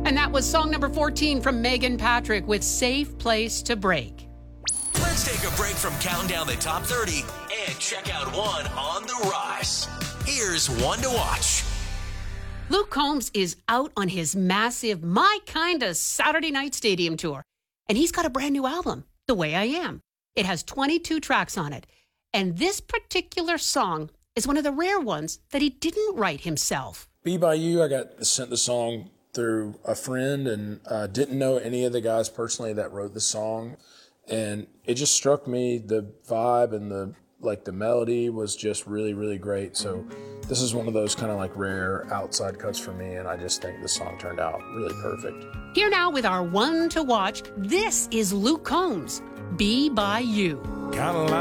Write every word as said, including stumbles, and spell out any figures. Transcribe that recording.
And that was song number fourteen from Megan Patrick with Safe Place to Break. Let's take a break from counting down the top thirty and check out one on the rise. Here's one to watch. Luke Combs is out on his massive My Kinda Saturday Night Stadium tour. And he's got a brand new album, The Way I Am. It has twenty-two tracks on it. And this particular song is one of the rare ones that he didn't write himself. Be By You, I got sent the song through a friend and uh, didn't know any of the guys personally that wrote the song. And it just struck me, the vibe and the like the melody was just really, really great. So this is one of those kind of like rare outside cuts for me, and I just think the song turned out really perfect. Here now with our one to watch, this is Luke Combs, Be By You.